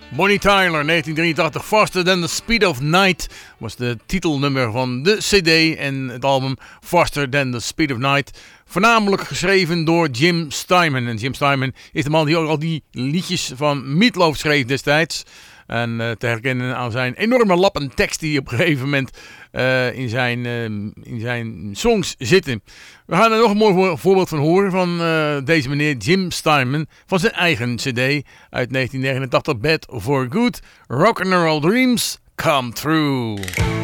Bonnie Tyler, 1983, Faster Than the Speed of Night was de titelnummer van de cd en het album Faster Than the Speed of Night. Voornamelijk geschreven door Jim Steinman. En Jim Steinman is de man die ook al die liedjes van Meatloaf schreef destijds. En te herkennen aan zijn enorme lappen tekst die op een gegeven moment in zijn songs zitten. We gaan er nog een mooi voorbeeld van horen van deze meneer Jim Steinman van zijn eigen cd uit 1989, Bad for Good, Rock'n'Roll Dreams Come True.